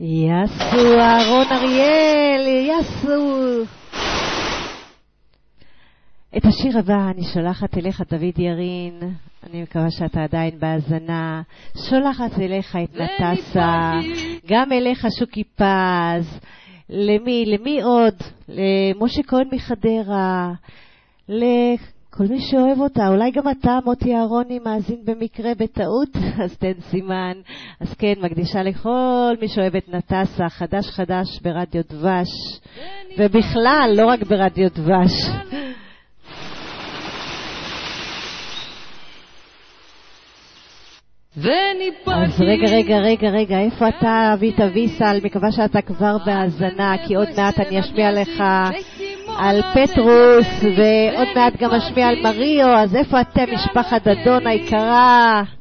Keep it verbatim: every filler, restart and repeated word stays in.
יסו, אהרון אריאל, יסו. את השיר הבא אני שולחת אליך דוד ירין, אני מקווה שאתה עדיין בהאזנה. שולחת אליך את נטסה, גם אליך שוקי פז. למי? למי עוד? למשה כהן מחדרה, לכל מי שאוהב אותה. אולי גם אתה, מוטי אהרוני, מאזין במקרה בטעות, אז תן סימן. אז כן, מקדישה לכל מי שאוהב את נטסה, חדש חדש ברדיו דבש, ובכלל לא רק ברדיו דבש. אז רגע, רגע, רגע, רגע, איפה אתה, אבית אביסל? מקווה שאתה כבר בהאזנה, כי עוד מעט אני אשמיע לך על פטרוס, ועוד מעט גם אשמיע על מריו. אז איפה אתם, משפחת דדון היקרה?